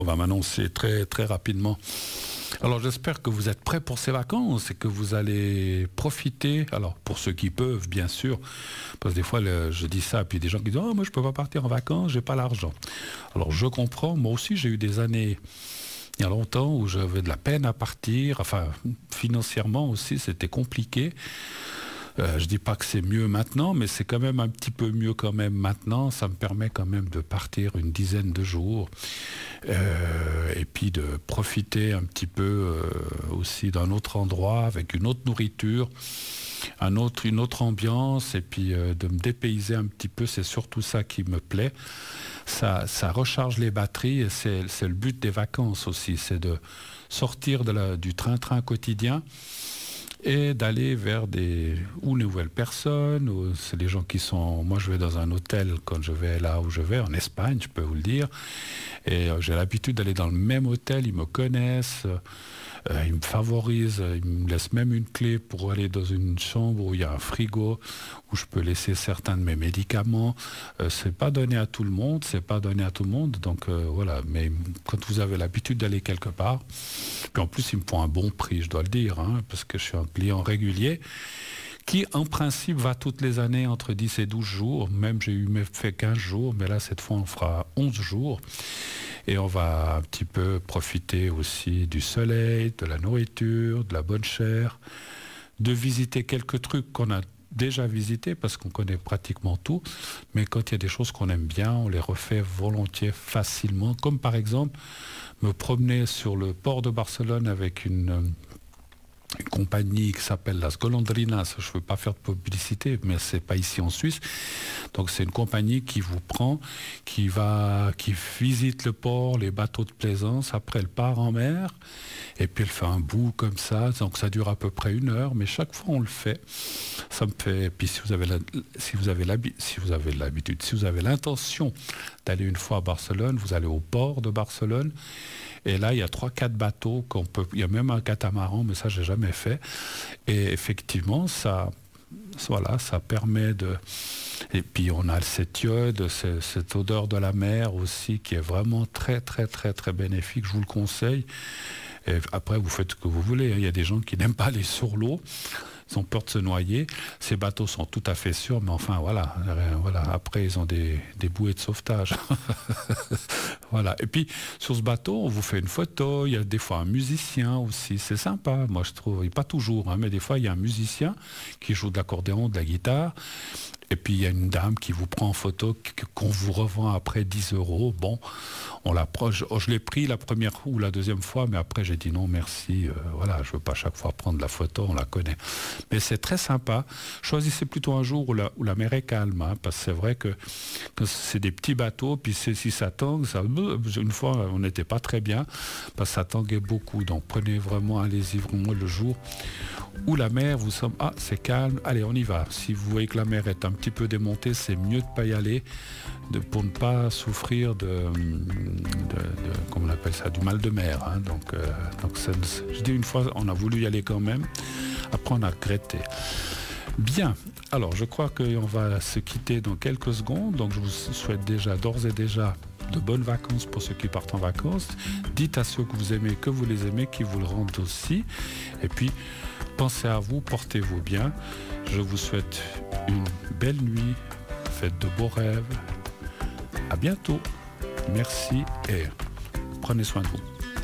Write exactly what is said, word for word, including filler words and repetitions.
On va m'annoncer très, très rapidement. Alors j'espère que vous êtes prêts pour ces vacances et que vous allez profiter. Alors pour ceux qui peuvent, bien sûr, parce que des fois le, je dis ça, puis des gens qui disent « Oh, moi je peux pas partir en vacances, j'ai pas l'argent ». Alors je comprends, moi aussi j'ai eu des années, il y a longtemps, où j'avais de la peine à partir. Enfin, financièrement aussi, c'était compliqué. Euh, je dis pas que c'est mieux maintenant, mais c'est quand même un petit peu mieux quand même maintenant. Ça me permet quand même de partir une dizaine de jours euh, et puis de profiter un petit peu euh, aussi d'un autre endroit avec une autre nourriture, un autre, une autre ambiance, et puis euh, de me dépayser un petit peu. C'est surtout ça qui me plaît. Ça, ça recharge les batteries et c'est, c'est le but des vacances aussi, c'est de sortir de la, du train-train quotidien et d'aller vers des ou nouvelles personnes, ou c'est les gens qui sont... Moi, je vais dans un hôtel quand je vais là où je vais, en Espagne, je peux vous le dire, et euh, j'ai l'habitude d'aller dans le même hôtel, ils me connaissent, euh, ils me favorisent, ils me laissent même une clé pour aller dans une chambre où il y a un frigo, où je peux laisser certains de mes médicaments. Euh, c'est pas donné à tout le monde, c'est pas donné à tout le monde, donc euh, voilà, mais quand vous avez l'habitude d'aller quelque part, puis en plus, ils me font un bon prix, je dois le dire, hein, parce que je suis un client régulier, qui en principe va toutes les années entre dix et douze jours. Même j'ai eu fait quinze jours, mais là, cette fois, on fera onze jours. Et on va un petit peu profiter aussi du soleil, de la nourriture, de la bonne chair, de visiter quelques trucs qu'on a déjà visités, parce qu'on connaît pratiquement tout. Mais quand il y a des choses qu'on aime bien, on les refait volontiers, facilement. Comme par exemple, me promener sur le port de Barcelone avec une... une compagnie qui s'appelle Las Golondrinas. Je ne veux pas faire de publicité, mais c'est pas ici en Suisse. Donc c'est une compagnie qui vous prend, qui va, qui visite le port, les bateaux de plaisance. Après, elle part en mer et puis elle fait un bout comme ça. Donc ça dure à peu près une heure, mais chaque fois on le fait. Ça me fait. Puis si vous avez la, si vous avez l'habitude, si vous avez l'habitude, si vous avez l'intention d'aller une fois à Barcelone, vous allez au port de Barcelone. Et là, il y a trois quatre bateaux qu'on peut. Il y a même un catamaran, mais ça, j'ai jamais fait. Et effectivement, ça, voilà, ça permet de. Et puis on a cette iode, cette odeur de la mer aussi, qui est vraiment très, très, très, très bénéfique. Je vous le conseille. Et après, vous faites ce que vous voulez. Il y a des gens qui n'aiment pas aller sur l'eau. Ils ont peur de se noyer. Ces bateaux sont tout à fait sûrs, mais enfin, voilà. voilà. Après, ils ont des, des bouées de sauvetage. Voilà. Et puis, sur ce bateau, on vous fait une photo. Il y a des fois un musicien aussi. C'est sympa, moi, je trouve. Et pas toujours, hein, mais des fois, il y a un musicien qui joue de l'accordéon, de la guitare. Et puis, il y a une dame qui vous prend en photo, qu'on vous revend après dix euros. Bon, on l'approche. Oh, je l'ai pris la première ou la deuxième fois, mais après, j'ai dit non, merci. Euh, voilà, je ne veux pas chaque fois prendre la photo, on la connaît. Mais c'est très sympa. Choisissez plutôt un jour où la, où la mer est calme, hein, parce que c'est vrai que, que c'est des petits bateaux, puis si ça tangue, ça, une fois, on n'était pas très bien, parce que ça tanguait beaucoup. Donc, prenez vraiment, allez-y vraiment le jour où la mer, vous semble, ah, c'est calme, allez, on y va. Si vous voyez que la mer est un petit peu démontée, c'est mieux de ne pas y aller, de, pour ne pas souffrir de, de, de comment on appelle ça, du mal de mer. Hein. Donc, euh, donc c'est, je dis une fois, on a voulu y aller quand même, après on a regretté. Bien, alors je crois qu'on va se quitter dans quelques secondes, donc je vous souhaite déjà, d'ores et déjà, de bonnes vacances pour ceux qui partent en vacances. Dites à ceux que vous aimez que vous les aimez, qu'ils vous le rendent aussi. Et puis, pensez à vous, portez-vous bien. Je vous souhaite une belle nuit, faites de beaux rêves. À bientôt. Merci et prenez soin de vous.